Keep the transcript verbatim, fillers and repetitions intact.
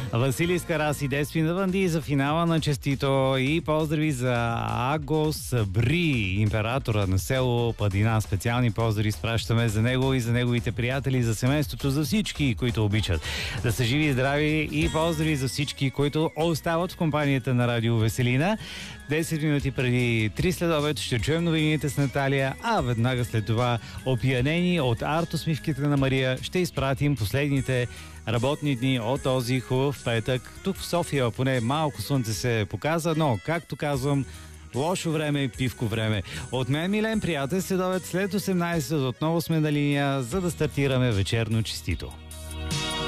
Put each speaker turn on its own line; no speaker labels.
Василий Скарас и Деспин Даванди за финала на Честито и поздрави за Аго Сабри, императора на село Падина. Специални поздрави спращаме за него и за неговите приятели, за семейството, за всички, които обичат. Да са живи и здрави, и поздрави за всички, които остават в компанията на Радио Веселина. десет минути преди три следобед ще чуем новините с Наталия, а веднага след това, опиянени от арт-усмивките на Мария, ще изпратим последните работни дни от този хубав петък. Тук в София поне малко слънце се показа, но, както казвам, лошо време, пивко време. От мен, Милен, приятел, следобед след осемнайсет отново сме на линия, за да стартираме вечерно Честито.